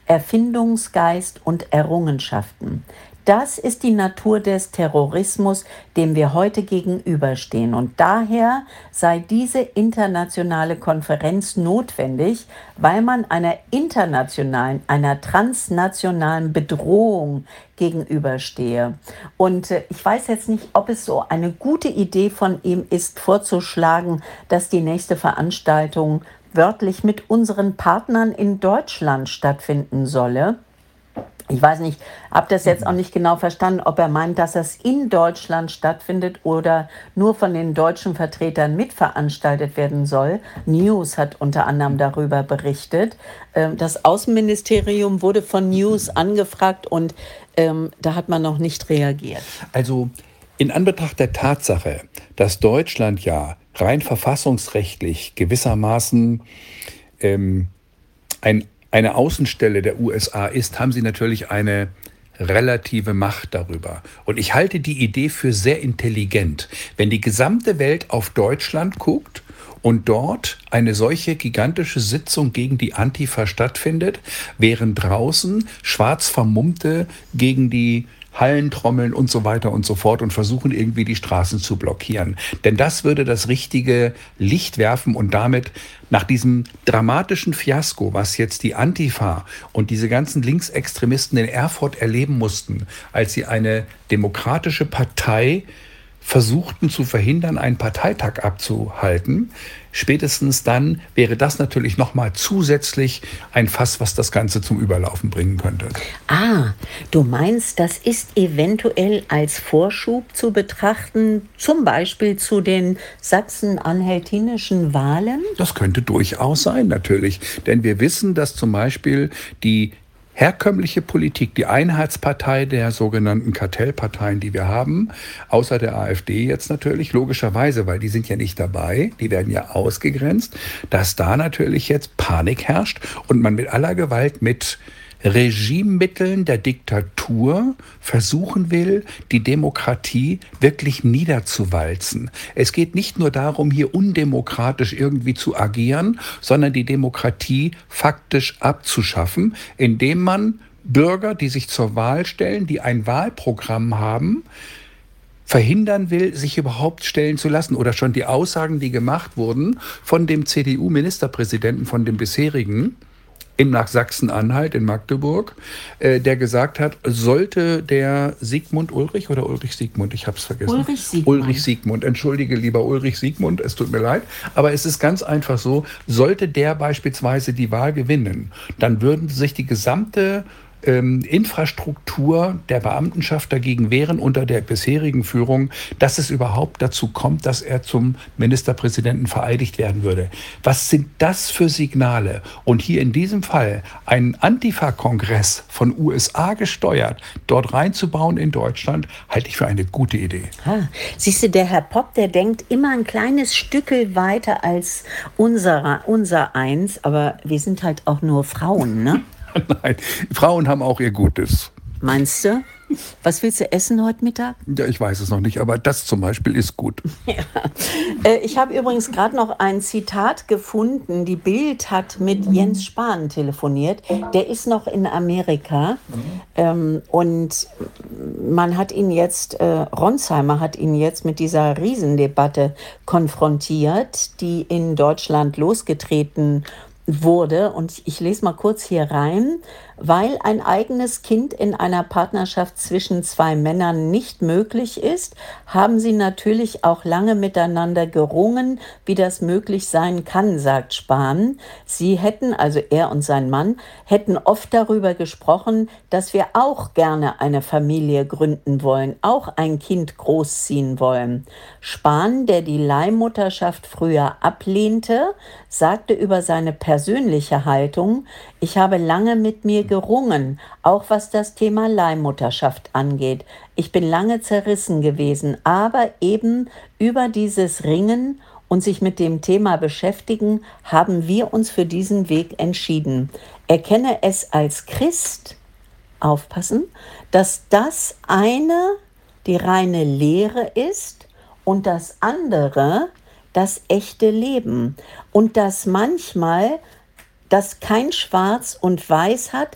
Erfindungsgeist und Errungenschaften. Das ist die Natur des Terrorismus, dem wir heute gegenüberstehen. Und daher sei diese internationale Konferenz notwendig, weil man einer internationalen, einer transnationalen Bedrohung gegenüberstehe. Und ich weiß jetzt nicht, ob es so eine gute Idee von ihm ist, vorzuschlagen, dass die nächste Veranstaltung wörtlich mit unseren Partnern in Deutschland stattfinden solle. Ich weiß nicht, habe das jetzt auch nicht genau verstanden, ob er meint, dass das in Deutschland stattfindet oder nur von den deutschen Vertretern mitveranstaltet werden soll. News hat unter anderem darüber berichtet. Das Außenministerium wurde von News angefragt und da hat man noch nicht reagiert. Also in Anbetracht der Tatsache, dass Deutschland ja rein verfassungsrechtlich gewissermaßen eine Außenstelle der USA ist, haben sie natürlich eine relative Macht darüber. Und ich halte die Idee für sehr intelligent. Wenn die gesamte Welt auf Deutschland guckt und dort eine solche gigantische Sitzung gegen die Antifa stattfindet, während draußen schwarz Vermummte gegen die Hallen trommeln und so weiter und so fort und versuchen irgendwie die Straßen zu blockieren. Denn das würde das richtige Licht werfen und damit nach diesem dramatischen Fiasko, was jetzt die Antifa und diese ganzen Linksextremisten in Erfurt erleben mussten, als sie eine demokratische Partei versuchten zu verhindern, einen Parteitag abzuhalten. Spätestens dann wäre das natürlich nochmal zusätzlich ein Fass, was das Ganze zum Überlaufen bringen könnte. Ah, du meinst, das ist eventuell als Vorschub zu betrachten, zum Beispiel zu den sachsen-anhaltinischen Wahlen? Das könnte durchaus sein, natürlich. Denn wir wissen, dass zum Beispiel die herkömmliche Politik, die Einheitspartei der sogenannten Kartellparteien, die wir haben, außer der AfD jetzt natürlich, logischerweise, weil die sind ja nicht dabei, die werden ja ausgegrenzt, dass da natürlich jetzt Panik herrscht und man mit aller Gewalt mit Regimemitteln der Diktatur versuchen will, die Demokratie wirklich niederzuwalzen. Es geht nicht nur darum, hier undemokratisch irgendwie zu agieren, sondern die Demokratie faktisch abzuschaffen, indem man Bürger, die sich zur Wahl stellen, die ein Wahlprogramm haben, verhindern will, sich überhaupt stellen zu lassen. Oder schon die Aussagen, die gemacht wurden von dem CDU-Ministerpräsidenten, von dem bisherigen, nach Sachsen-Anhalt in Magdeburg, der gesagt hat, sollte der Sigmund Ulrich oder Ulrich Siegmund, ich habe es vergessen. Ulrich Siegmund, entschuldige lieber Ulrich Siegmund, es tut mir leid, aber es ist ganz einfach so, sollte der beispielsweise die Wahl gewinnen, dann würden sich die gesamte Infrastruktur der Beamtenschaft dagegen wehren unter der bisherigen Führung, dass es überhaupt dazu kommt, dass er zum Ministerpräsidenten vereidigt werden würde. Was sind das für Signale? Und hier in diesem Fall einen Antifa-Kongress von USA gesteuert, dort reinzubauen in Deutschland, halte ich für eine gute Idee. Siehst du, der Herr Popp, der denkt immer ein kleines Stückel weiter als unser eins, aber wir sind halt auch nur Frauen, ne? Nein, Frauen haben auch ihr Gutes. Meinst du? Was willst du essen heute Mittag? Ja, ich weiß es noch nicht, aber das zum Beispiel ist gut. Ja. Ich habe übrigens gerade noch ein Zitat gefunden. Die Bild hat mit Jens Spahn telefoniert. Der ist noch in Amerika. Und man hat ihn jetzt, Ronsheimer hat ihn jetzt mit dieser Riesendebatte konfrontiert, die in Deutschland losgetreten wurde. Und ich lese mal kurz hier rein. Weil ein eigenes Kind in einer Partnerschaft zwischen zwei Männern nicht möglich ist, haben sie natürlich auch lange miteinander gerungen, wie das möglich sein kann, sagt Spahn. Sie hätten, also er und sein Mann, hätten oft darüber gesprochen, dass wir auch gerne eine Familie gründen wollen, auch ein Kind großziehen wollen. Spahn, der die Leihmutterschaft früher ablehnte, sagte über seine persönliche Haltung: Ich habe lange mit mir gerungen, auch was das Thema Leihmutterschaft angeht. Ich bin lange zerrissen gewesen, aber eben über dieses Ringen und sich mit dem Thema beschäftigen, haben wir uns für diesen Weg entschieden. Erkenne es als Christ, aufpassen, dass das eine die reine Lehre ist und das andere das echte Leben. Und dass manchmal das kein Schwarz und Weiß hat,